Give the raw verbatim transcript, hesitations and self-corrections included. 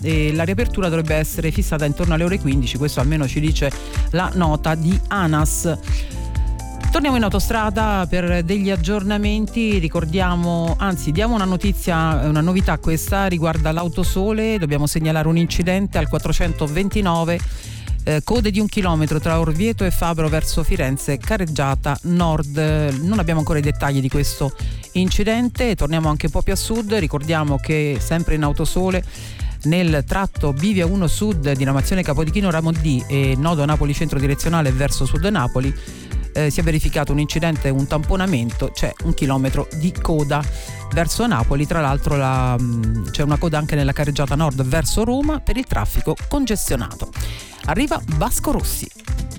e la riapertura dovrebbe essere fissata intorno alle ore quindici, questo almeno ci dice la nota di ANAS. Torniamo in autostrada per degli aggiornamenti, ricordiamo, anzi diamo una notizia, una novità, questa riguarda l'Autosole. Dobbiamo segnalare un incidente al quattrocentoventinove, eh, code di un chilometro tra Orvieto e Fabro verso Firenze, careggiata nord. Non abbiamo ancora i dettagli di questo incidente. Torniamo anche un po' più a sud, ricordiamo che sempre in Autosole nel tratto Bivia uno Sud, diramazione Capodichino Ramo D e nodo Napoli centro direzionale verso Sud Napoli, Eh, si è verificato un incidente, un tamponamento, c'è un chilometro di coda verso Napoli. Tra l'altro la, mh, c'è una coda anche nella carreggiata nord verso Roma per il traffico congestionato. Arriva Vasco Rossi.